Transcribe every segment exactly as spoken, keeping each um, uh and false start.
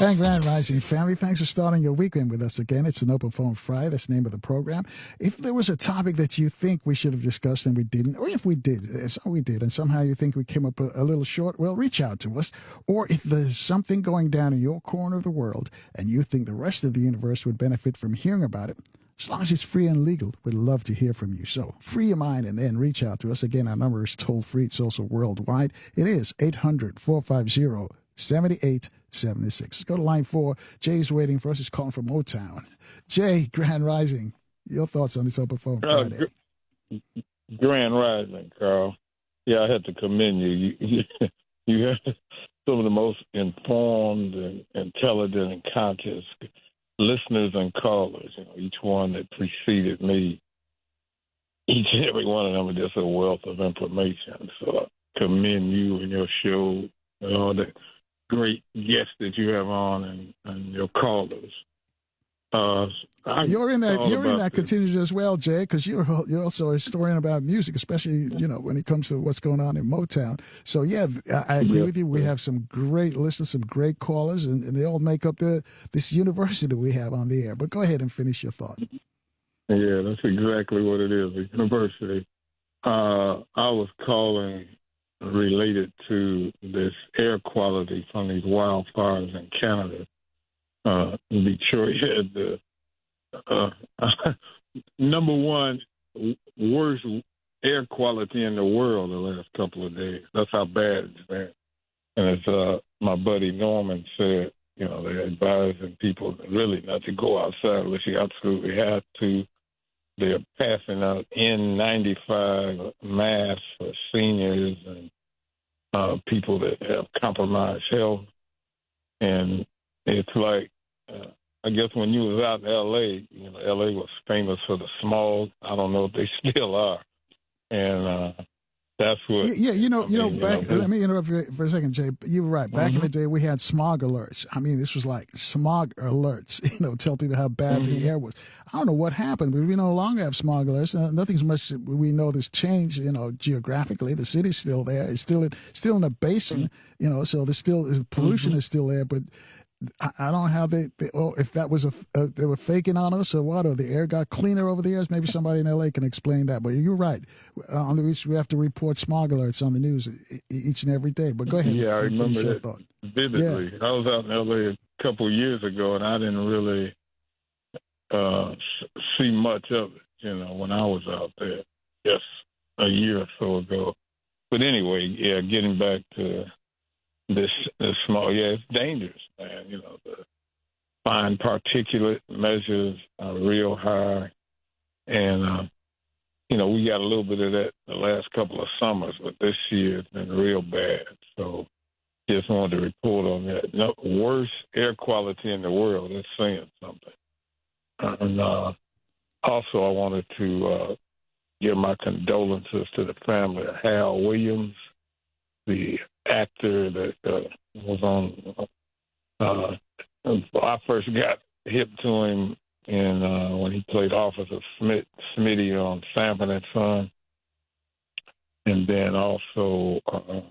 And Grand Rising family, thanks for starting your weekend with us again. It's an Open Phone Friday. That's the name of the program. If there was a topic that you think we should have discussed and we didn't, or if we did, so we did, and somehow you think we came up a, a little short, well, reach out to us. Or if there's something going down in your corner of the world and you think the rest of the universe would benefit from hearing about it, as long as it's free and legal, we'd love to hear from you. So free your mind and then reach out to us. Again, our number is toll free. It's also worldwide. It is eight hundred, four five zero, seven eight seven six. Go to line four. Jay's waiting for us. He's calling from Motown. Jay, Grand Rising. Your thoughts on this Open Phone Friday? Uh, Grand Rising, Carl. Yeah, I had to commend you. You, you, you have some of the most informed and intelligent and conscious listeners and callers. You know, each one that preceded me, each and every one of them are just a wealth of information. So I commend you and your show and all the great guests that you have on and, and your callers. Uh, you're in that. You're in that contingent as well, Jay, because you're you're also a historian about music, especially you know when it comes to what's going on in Motown. So yeah, I, I agree yeah, with you. We yeah. have some great listeners, some great callers, and, and they all make up the this university we have on the air. But go ahead and finish your thought. Yeah, that's exactly what it is. A university. Uh, I was calling related to this air quality from these wildfires in Canada. Uh, Detroit had the uh, number one worst air quality in the world the last couple of days. That's how bad it's been. And as uh, my buddy Norman said, you know, they're advising people really not to go outside unless you absolutely have to. They're passing out N ninety-five masks for seniors and uh, people that have compromised health. And it's like, uh, I guess when you was out in L A, you know, L A was famous for the smog. I don't know if they still are. And uh, that's what. Yeah, yeah you know, I you know. mean, Back, you know, let me interrupt you for a second, Jay. You were right. Back mm-hmm. in the day, we had smog alerts. I mean, this was like smog alerts. You know, tell people how bad mm-hmm. the air was. I don't know what happened, but we no longer have smog alerts. Uh, nothing's much. We know there's change. You know, geographically, the city's still there. It's still in, still in a basin. You know, so there's still pollution mm-hmm. is still there, but. I, I don't know how they, they oh, if that was a, uh, they were faking on us or what, or the air got cleaner over the years. Maybe somebody in L A can explain that. But you're right. Uh, on the we have to report smog alerts on the news each and every day. But go ahead. Yeah, I remember that thought. vividly. Yeah. I was out in L A a couple of years ago, and I didn't really uh, see much of it, you know, when I was out there just a year or so ago. But anyway, yeah, getting back to This, this small, yeah, it's dangerous, man. You know, the fine particulate measures are real high. And, uh, you know, we got a little bit of that the last couple of summers, but this year it's been real bad. So just wanted to report on that. No, worst air quality in the world. That's saying something. And uh, also I wanted to uh, give my condolences to the family of Hal Williams, the actor that uh, was on. Uh, I first got hip to him in uh, when he played Officer Smith, Smitty on Sanford and Son, and then also uh,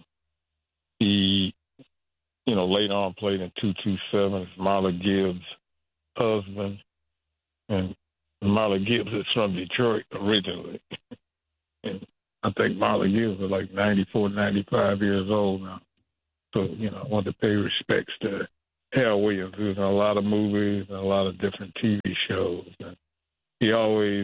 he, you know, later on played in two two seven as Marla Gibbs' husband, and Marla Gibbs is from Detroit originally. And I think Marla Gibbs is like ninety-four, ninety-five years old now. So, you know, I want to pay respects to Hal Williams, who's in a lot of movies and a lot of different T V shows. And he always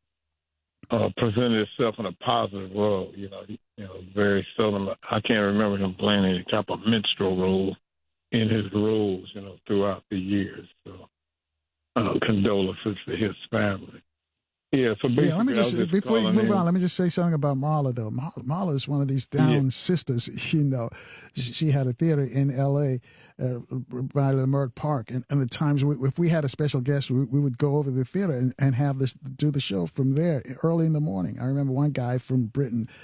uh, presented himself in a positive role. You know, he, you know, very seldom. I can't remember him playing any type of minstrel role in his roles, you know, throughout the years. So, uh, condolences to his family. Yeah, so basically, yeah, let me just, just before you move in. on, let me just say something about Marla, though. Marla, Marla is one of these down yeah. sisters, you know. She, she had a theater in L A uh, by Leimert Park, and, and at times, we, if we had a special guest, we, we would go over to the theater and, and have this do the show from there early in the morning. I remember one guy from Britain,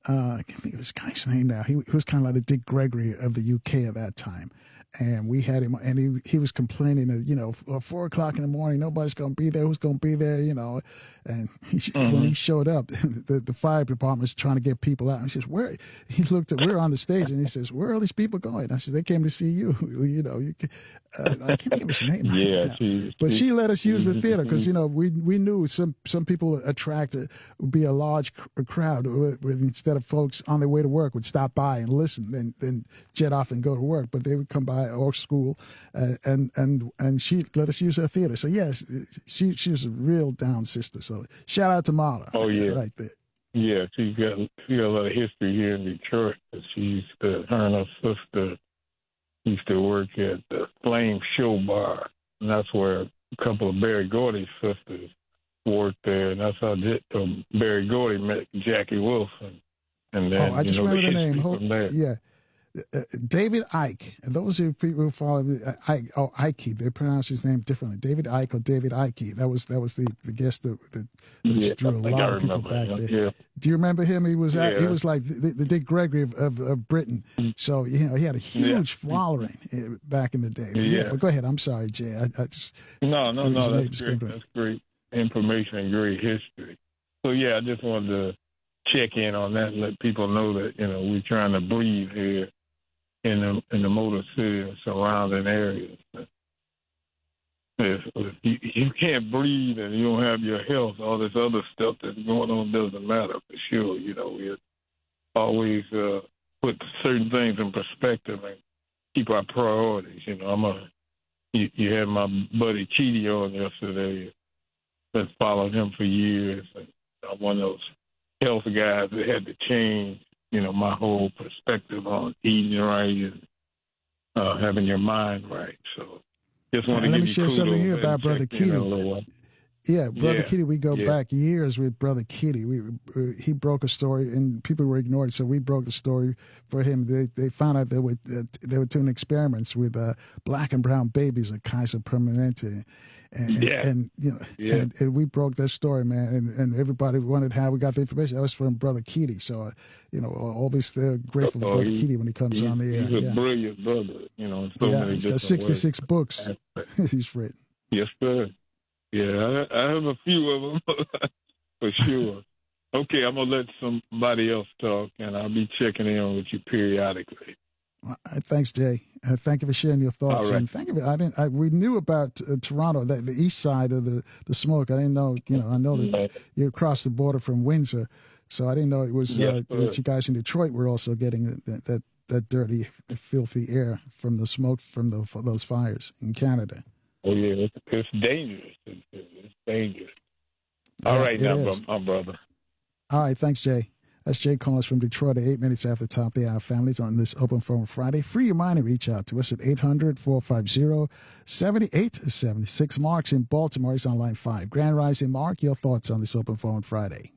uh, I can't think of this guy's name now. He, he was kind of like the Dick Gregory of the U K at that time. And we had him, and he he was complaining that, you know, four o'clock in the morning, nobody's going to be there. Who's going to be there, you know? And he, mm-hmm. when he showed up, the, the fire department was trying to get people out. And he says, where? He looked at, we're on the stage, and he says, where are all these people going? I said, they came to see you. You know, you can, uh, I can't think of his name. Yeah, right she, but she, she let us use the theater because, you know, we we knew some, some people attracted would be a large crowd with, with, instead of folks on their way to work would stop by and listen, then then jet off and go to work. But they would come by or school, uh, and and and she let us use her theater. So yes, she she was a real down sister. So shout out to Marla. Oh yeah, right there. Yeah, she got she got a lot of history here in Detroit. She used to, her and her sister used to work at the Flame Show Bar, and that's where a couple of Barry Gordy's sisters worked there, and that's how um, Barry Gordy met Jackie Wilson. And then, oh, I just you know, remember the the name. Hold, yeah. Uh, David Icke. And those are people who follow uh, Ike. Oh, Ike. They pronounce his name differently. David Icke or David Icke. That was that was the, the guest that, that yeah, drew a lot of people back him. there. Yeah. Do you remember him? He was yeah. uh, he was like the, the Dick Gregory of, of, of Britain. So you know he had a huge yeah. following back in the day. But yeah. yeah. But go ahead. I'm sorry, Jay. I, I just no no no. That's great. That's great information and great history. So yeah, I just wanted to check in on that and let people know that, you know, we're trying to breathe here in the in the Motor City and surrounding areas. If, if you, you can't breathe and you don't have your health, all this other stuff that's going on doesn't matter for sure. You know, we always uh, put certain things in perspective and keep our priorities. You know, I'm a you, you had my buddy Chidi on yesterday. That's followed him for years. And I'm one of those health guys that had to change, you know, my whole perspective on eating right and uh, having your mind right. So just want to let give me you share something here about Brother Keating. Yeah, Brother yeah. Kitty, we go yeah. back years with Brother Kitty. We uh, he broke a story, and people were ignored, so we broke the story for him. They they found out they were uh, they were doing experiments with uh, black and brown babies at Kaiser Permanente, and, yeah. and you know, yeah. and, and we broke that story, man. And, and everybody wondered how we got the information. That was from Brother Kitty. So, uh, you know, always they're grateful to oh, Brother he, Kitty when he comes he, on the air. He's a yeah. brilliant brother, you know. In so yeah, many he's got different sixty-six ways. books he's written. Yes, sir. Yeah, I, I have a few of them for sure. Okay, I'm gonna let somebody else talk, and I'll be checking in with you periodically. Uh, thanks, Jay. Uh, thank you for sharing your thoughts. All right. And thank you. For, I didn't. I, we knew about uh, Toronto, the, the east side of the, the smoke. I didn't know. You know, I know that you crossed the border from Windsor, so I didn't know it was yes, uh, that you guys in Detroit were also getting that that, that dirty, filthy air from the smoke from the, those fires in Canada. Oh yeah, it's, it's dangerous. It's, it's dangerous. All yeah, right, now, is. my brother. All right, thanks, Jay. That's Jay Collins from Detroit at eight minutes after the top of the hour. Families on this Open Forum Friday. Free your mind and reach out to us at eight hundred, four five zero, seven eight seven six. Mark's in Baltimore. He's on line five. Grand Rising, Mark, your thoughts on this Open Forum Friday?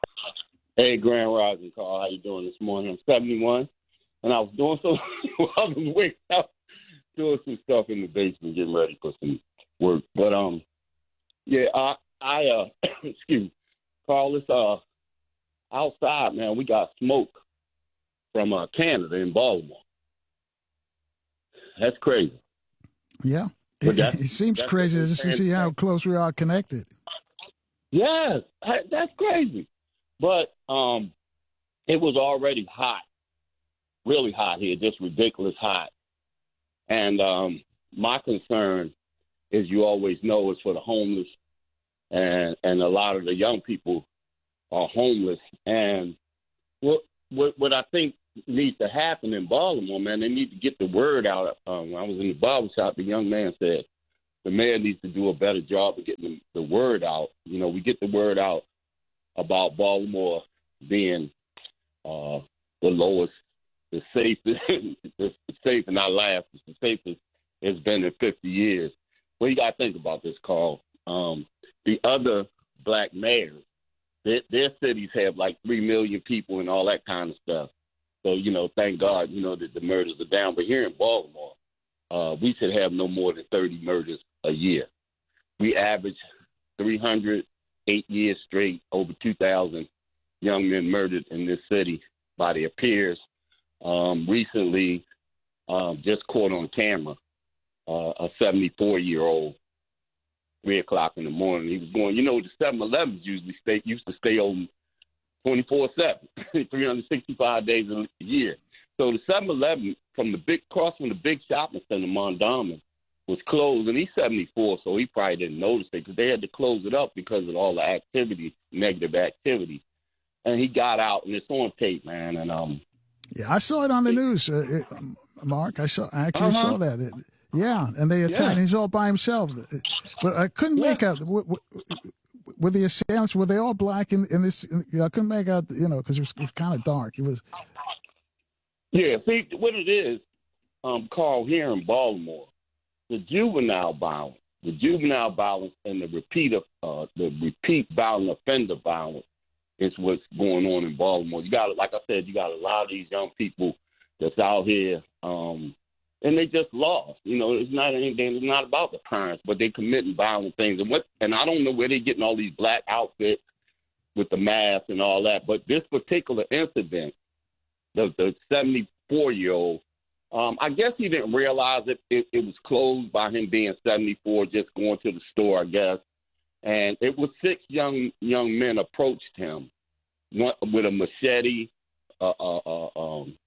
Hey, Grand Rising, Carl. How you doing this morning? I'm seventy-one, and I was doing so I was waking up, doing some stuff in the basement, getting ready for some work. But, um, yeah, I, I uh, excuse me, Carl, it's, uh, outside, man, we got smoke from uh, Canada in Baltimore. That's crazy. Yeah. It, it seems crazy just to see how close we are connected. Yes, that's crazy. But um, it was already hot, really hot here, just ridiculous hot. And um, my concern, as you always know, is for the homeless, and, and a lot of the young people are homeless. And what, what what I think needs to happen in Baltimore, man, they need to get the word out. Um, when I was in the barber shop, the young man said the mayor needs to do a better job of getting the, the word out. You know, we get the word out about Baltimore being uh, the lowest, the safest, the safe, and I laugh, it's the safest it's been in fifty years. Well, you got to think about this, Carl. Um, the other black mayors, their, their cities have like three million people and all that kind of stuff. So, you know, thank God, you know, that the murders are down. But here in Baltimore, uh, we should have no more than thirty murders a year. We average three hundred, eight years straight, over two thousand young men murdered in this city. by their peers. Um, recently, um, just caught on camera uh, a seventy-four-year-old, three o'clock in the morning. He was going, you know, the seven elevens usually stay, used to stay open twenty-four seven, three hundred sixty-five days a year. So the seven eleven from the big cross from the big shopping center, Mondawmin, was closed, and he's seventy-four, so he probably didn't notice it because they had to close it up because of all the activity, negative activity. And he got out, and it's on tape, man. And um, yeah, I saw it on the news, uh, it, Mark. I saw, I actually uh-huh. saw that. It, yeah, and they attacked. Yeah. He's all by himself, but I couldn't yeah. make out. What, what, were the assailants? Were they all black in, in this? In, I couldn't make out, you know, because it was, was kind of dark. It was. Yeah, see what it is, um, Carl, here in Baltimore, the juvenile violence, the juvenile violence, and the repeat of uh, the repeat violent offender violence is what's going on in Baltimore. You got, like I said, you got a lot of these young people that's out here, um, and they just lost. You know, it's not anything. It's not about the parents, but they committing violent things. And what? And I don't know where they're getting all these black outfits with the mask and all that. But this particular incident, the the seventy-four-year-old, um, I guess he didn't realize it, it. It was closed by him being seventy-four, just going to the store, I guess. And it was six young young men approached him, one with a machete, uh, uh, uh, um,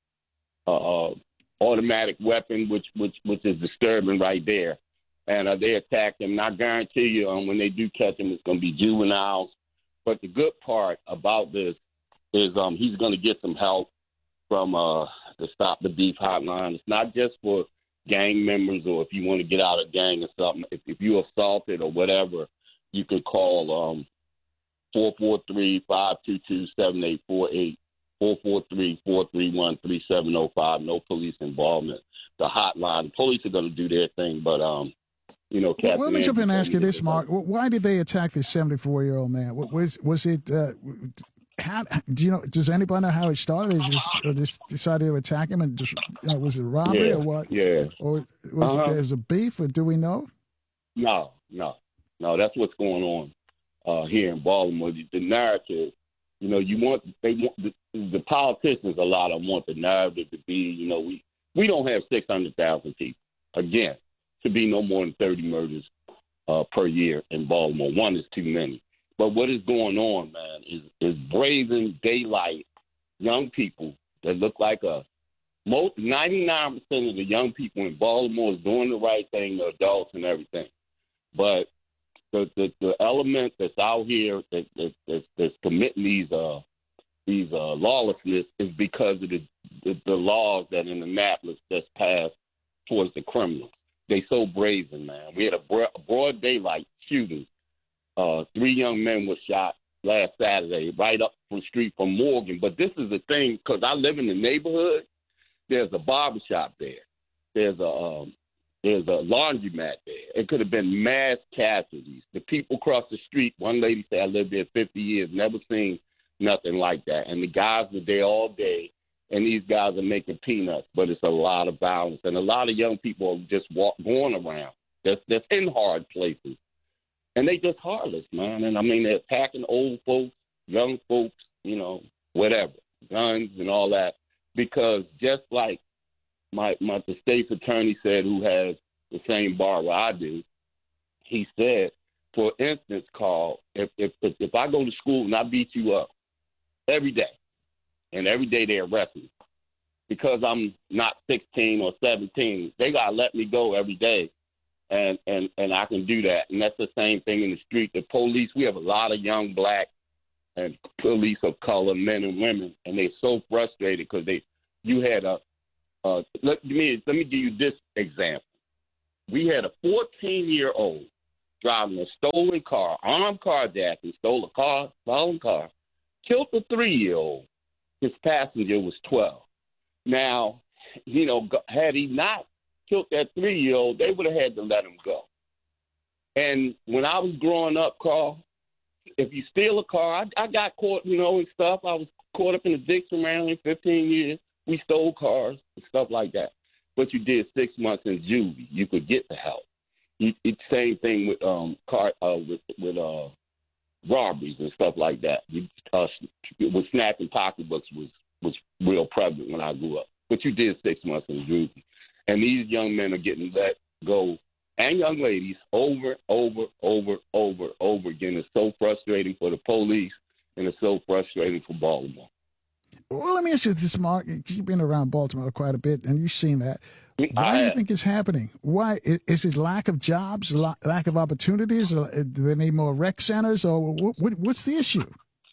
uh, uh, automatic weapon, which which which is disturbing right there. And uh, they attacked him. And I guarantee you, um, when they do catch him, it's going to be juveniles. But the good part about this is um, he's going to get some help from uh, the Stop the Beef hotline. It's not just for gang members or if you want to get out of gang or something. If, if you're assaulted or whatever, you can call um, four four three, five two two, seven eight four eight, four four three, four three one, three seven zero five. No police involvement. The hotline, the police are going to do their thing, but, um, you know, well, let me jump in and ask you this, Mark. Why did they attack this seventy-four-year-old man? Was was it? Uh, how, do you know? Does anybody know how it started? They just, or just decided to attack him, and just you know, was it robbery yeah, or what? Yeah. Or was uh-huh. there a beef, or do we know? No, no, no. That's what's going on uh, here in Baltimore. The, the narrative, you know, you want they want the, the politicians. A lot of them want the narrative to be, you know, we we don't have six hundred thousand people again. To be no more than thirty murders uh, per year in Baltimore. One is too many. But what is going on, man, is, is brazen daylight young people that look like us. Most ninety-nine percent of the young people in Baltimore is doing the right thing, the adults and everything. But the the, the element that's out here that, that, that that's committing these uh, these uh, lawlessness is because of the, the the laws that in Annapolis that's passed towards the criminals. They so brazen, man. We had a broad daylight shooting. Uh, three young men were shot last Saturday right up the street from Morgan. But this is the thing, because I live in the neighborhood. There's a barbershop there. There's a um, there's a laundromat there. It could have been mass casualties. The people across the street, one lady said, I lived there fifty years, never seen nothing like that. And the guys were there all day. And these guys are making peanuts, but it's a lot of violence. And a lot of young people are just walk, going around that's, that's in hard places. And they just heartless, man. And, I mean, they're attacking old folks, young folks, you know, whatever, guns and all that. Because just like my, my the state's attorney said, who has the same bar where I do, he said, for instance, Carl, if, if, if, if I go to school and I beat you up every day, and every day they arrest me because I'm not sixteen or seventeen. They got to let me go every day, and, and, and I can do that. And that's the same thing in the street. The police, we have a lot of young black and police of color, men and women, and they're so frustrated because they, you had a, uh, let me let me give you this example. We had a fourteen-year-old driving a stolen car, armed carjacking, stole a car, stolen car, killed a three-year-old. His passenger was twelve. Now, you know, had he not killed that three-year-old, they would have had to let him go. And when I was growing up, Carl, if you steal a car, I, I got caught, you know, and stuff. I was caught up in the Dixon Round in fifteen years. We stole cars and stuff like that. But you did six months in juvie. You could get the help. You, it's the same thing with um car uh, with with uh. robberies and stuff like that. You, uh, with snapping pocketbooks was was real prevalent when I grew up. But you did six months in juvie. And these young men are getting let go, and young ladies, over, over, over, over, over again. It's so frustrating for the police, and it's so frustrating for Baltimore. Well, let me ask you this, Mark. You've been around Baltimore quite a bit, and you've seen that. Why do you think it's happening? Why is it? Lack of jobs, lack of opportunities? Do they need more rec centers, or what, what's the issue?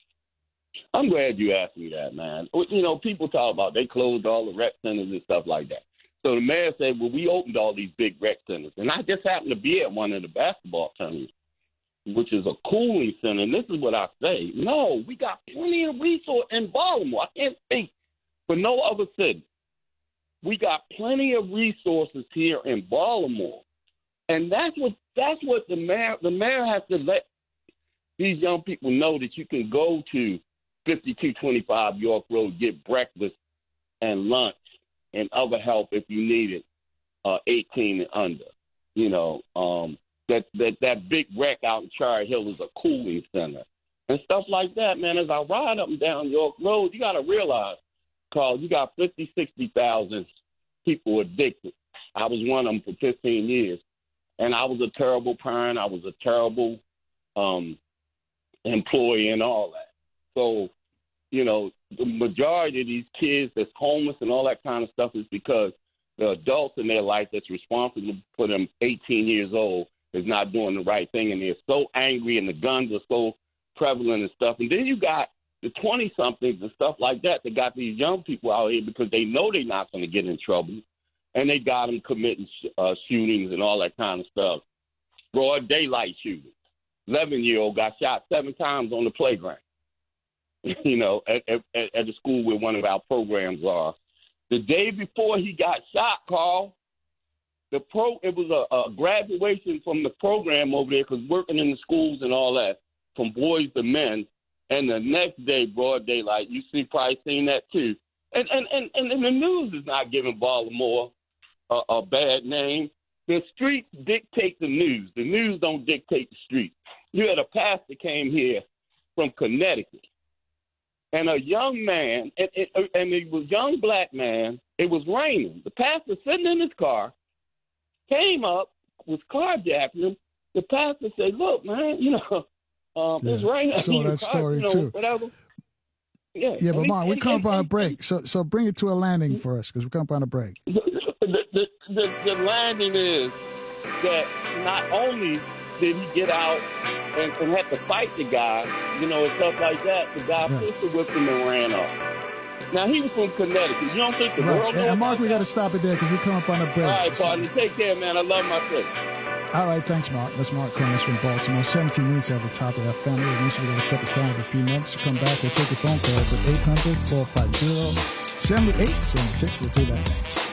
I'm glad you asked me that, man. You know, people talk about they closed all the rec centers and stuff like that. So the mayor said, well, we opened all these big rec centers. And I just happened to be at one of the basketball tournaments, which is a cooling center. And this is what I say. No, we got plenty of resources in Baltimore. I can't speak for no other city. We got plenty of resources here in Baltimore. And that's what that's what the mayor the mayor has to let these young people know, that you can go to fifty-two twenty-five York Road, get breakfast and lunch and other help if you need it, uh, eighteen and under. You know, um, that, that, that big wreck out in Cherry Hill is a cooling center. And stuff like that, man. As I ride up and down York Road, you got to realize, Carl, you got fifty, sixty thousand people addicted. I was one of them for fifteen years. And I was a terrible parent. I was a terrible um, employee and all that. So, you know, the majority of these kids that's homeless and all that kind of stuff is because the adults in their life that's responsible for them eighteen years old is not doing the right thing. And they're so angry, and the guns are so prevalent and stuff. And then you got the twenty-somethings and stuff like that that got these young people out here because they know they're not going to get in trouble. And they got them committing uh, shootings and all that kind of stuff. Broad daylight shootings. eleven-year-old got shot seven times on the playground, you know, at, at, at the school where one of our programs are. The day before he got shot, Carl, the pro it was a, a graduation from the program over there, because working in the schools and all that, from boys to men. And the next day, broad daylight, you see, probably seen that too. And and, and, and the news is not giving Baltimore a, a bad name. The streets dictate the news. The news don't dictate the streets. You had a pastor came here from Connecticut, and a young man, and, and, and it was a young black man. It was raining. The pastor sitting in his car came up, was carjacking him. The pastor said, "Look, man, you know, um, yeah, it's raining. I saw that car, story you know, too. Whatever." Yeah, yeah, but and Mark, he, we and, come and, up on a and, break, so so bring it to a landing for us, because we come up on a break. The, the, the, the landing is that not only did he get out and, and have to fight the guy, you know, and stuff like that, the guy Yeah. pistol whipped him and ran off. Now, he was from Connecticut. You don't think the Right. world And, knows and Mark, about we that? got to stop it there because we come up on a break. All right, So- partner. Take care, man. I love my city. All right, thanks, Mark. That's Mark Cornish from Baltimore. seventeen minutes at the top of that family. We're going to step aside for a few minutes. We'll come back. We'll take your phone calls at eight hundred, four five zero, seven eight seven six. We'll do that next.